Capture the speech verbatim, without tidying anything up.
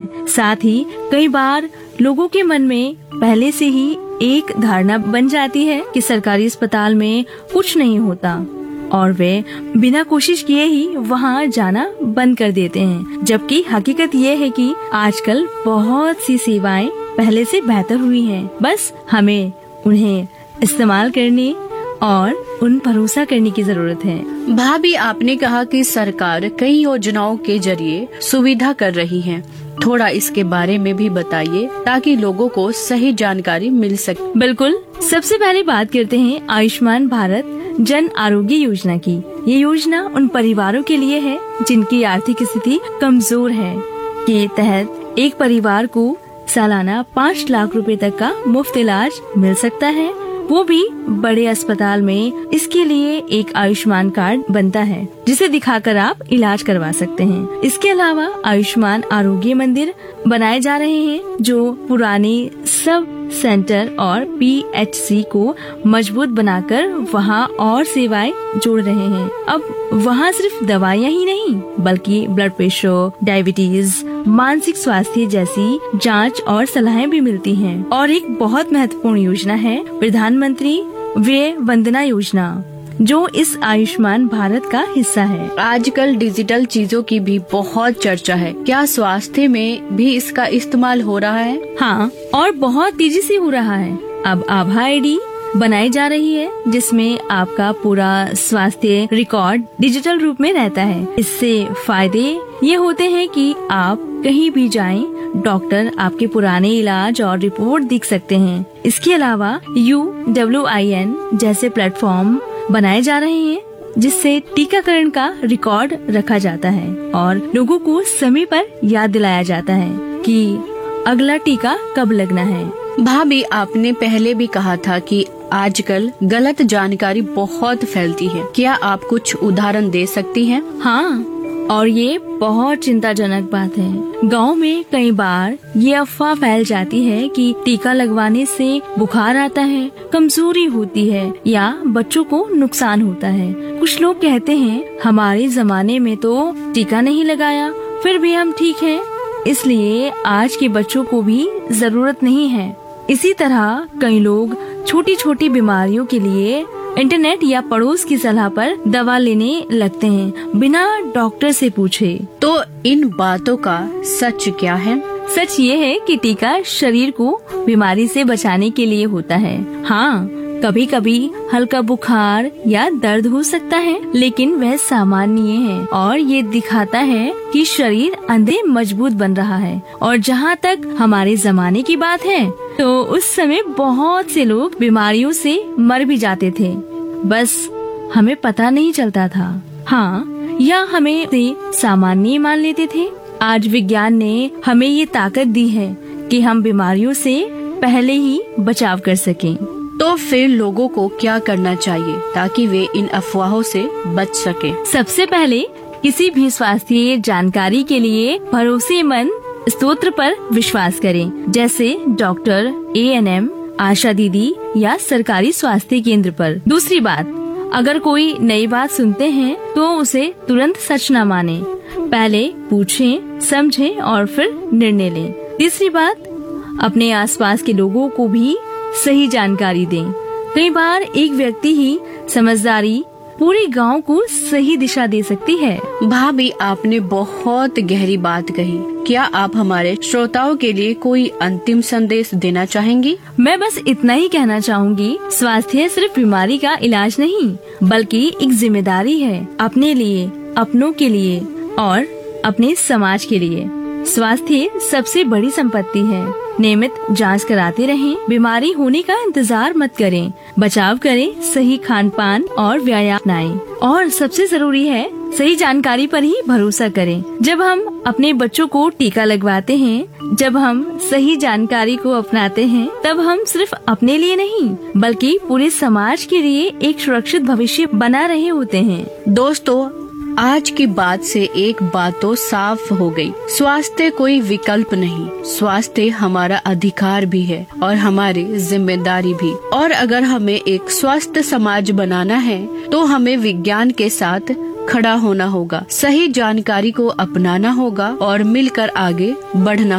हैं। साथ ही कई बार लोगों के मन में पहले से ही एक धारणा बन जाती है कि सरकारी अस्पताल में कुछ नहीं होता और वे बिना कोशिश किए ही वहां जाना बंद कर देते हैं। जबकि हकीकत ये है कि आजकल बहुत सी सेवाएं पहले से बेहतर हुई हैं। बस हमें उन्हें इस्तेमाल करने और उन भरोसा करने की जरूरत है। भाभी, आपने कहा कि सरकार कई योजनाओं के जरिए सुविधा कर रही है, थोड़ा इसके बारे में भी बताइए ताकि लोगों को सही जानकारी मिल सके। बिल्कुल, सबसे पहले बात करते हैं आयुष्मान भारत जन आरोग्य योजना की। ये योजना उन परिवारों के लिए है जिनकी आर्थिक स्थिति कमजोर है। के तहत एक परिवार को सालाना पाँच लाख रुपए तक का मुफ्त इलाज मिल सकता है, वो भी बड़े अस्पताल में। इसके लिए एक आयुष्मान कार्ड बनता है जिसे दिखाकर आप इलाज करवा सकते हैं। इसके अलावा आयुष्मान आरोग्य मंदिर बनाए जा रहे हैं जो पुराने सब सेंटर और पी एच सी को मजबूत बनाकर वहां और सेवाएं जोड़ रहे हैं। अब वहां सिर्फ दवाइयां ही नहीं बल्कि ब्लड प्रेशर, डायबिटीज, मानसिक स्वास्थ्य जैसी जांच और सलाहें भी मिलती हैं। और एक बहुत महत्वपूर्ण योजना है प्रधानमंत्री व्यय वंदना योजना, जो इस आयुष्मान भारत का हिस्सा है। आजकल डिजिटल चीजों की भी बहुत चर्चा है, क्या स्वास्थ्य में भी इसका इस्तेमाल हो रहा है? हाँ, और बहुत तेजी से हो रहा है। अब आभा आई डी बनाई जा रही है जिसमें आपका पूरा स्वास्थ्य रिकॉर्ड डिजिटल रूप में रहता है। इससे फायदे ये होते हैं कि आप कहीं भी जाएं, डॉक्टर आपके पुराने इलाज और रिपोर्ट देख सकते हैं। इसके अलावा यू डब्ल्यू आई एन जैसे प्लेटफॉर्म बनाए जा रहे हैं जिससे टीकाकरण का रिकॉर्ड रखा जाता है और लोगों को समय पर याद दिलाया जाता है कि अगला टीका कब लगना है। भाभी, आपने पहले भी कहा था कि आजकल गलत जानकारी बहुत फैलती है, क्या आप कुछ उदाहरण दे सकती हैं? हाँ, और ये बहुत चिंताजनक बात है। गांव में कई बार ये अफवाह फैल जाती है कि टीका लगवाने से बुखार आता है, कमजोरी होती है या बच्चों को नुकसान होता है। कुछ लोग कहते हैं हमारे जमाने में तो टीका नहीं लगाया, फिर भी हम ठीक हैं, इसलिए आज के बच्चों को भी जरूरत नहीं है। इसी तरह कई लोग छोटी छोटी बीमारियों के लिए इंटरनेट या पड़ोस की सलाह पर दवा लेने लगते हैं बिना डॉक्टर से पूछे। तो इन बातों का सच क्या है? सच ये है कि टीका शरीर को बीमारी से बचाने के लिए होता है। हाँ, कभी कभी हल्का बुखार या दर्द हो सकता है, लेकिन वह सामान्य है और ये दिखाता है कि शरीर अंदर मजबूत बन रहा है। और जहाँ तक हमारे जमाने की बात है तो उस समय बहुत से लोग बीमारियों से मर भी जाते थे, बस हमें पता नहीं चलता था। हाँ, या हमें सामान्य मान लेते थे। आज विज्ञान ने हमें ये ताकत दी है कि हम बीमारियों से पहले ही बचाव कर सकें। तो फिर लोगों को क्या करना चाहिए ताकि वे इन अफवाहों से बच सके? सबसे पहले किसी भी स्वास्थ्य जानकारी के लिए भरोसेमंद स्रोत पर विश्वास करें, जैसे डॉक्टर, ए एन एम, आशा दीदी या सरकारी स्वास्थ्य केंद्र पर। दूसरी बात, अगर कोई नई बात सुनते हैं तो उसे तुरंत सच न माने, पहले पूछें, समझें और फिर निर्णय लें। तीसरी बात, अपने आसपास के लोगों को भी सही जानकारी दें। कई बार एक व्यक्ति ही समझदारी पूरे गांव को सही दिशा दे सकती है। भाभी, आपने बहुत गहरी बात कही। क्या आप हमारे श्रोताओं के लिए कोई अंतिम संदेश देना चाहेंगी? मैं बस इतना ही कहना चाहूँगी, स्वास्थ्य सिर्फ बीमारी का इलाज नहीं बल्कि एक जिम्मेदारी है, अपने लिए, अपनों के लिए और अपने समाज के लिए। स्वास्थ्य सबसे बड़ी संपत्ति है। नियमित जांच कराते रहें, बीमारी होने का इंतजार मत करें, बचाव करें, सही खान पान और व्यायाम अपनाएं और सबसे जरूरी है सही जानकारी पर ही भरोसा करें। जब हम अपने बच्चों को टीका लगवाते हैं, जब हम सही जानकारी को अपनाते हैं, तब हम सिर्फ अपने लिए नहीं बल्कि पूरे समाज के लिए एक सुरक्षित भविष्य बना रहे होते हैं। दोस्तों, आज की बात से एक बात तो साफ हो गई, स्वास्थ्य कोई विकल्प नहीं, स्वास्थ्य हमारा अधिकार भी है और हमारी जिम्मेदारी भी। और अगर हमें एक स्वस्थ समाज बनाना है तो हमें विज्ञान के साथ खड़ा होना होगा, सही जानकारी को अपनाना होगा और मिलकर आगे बढ़ना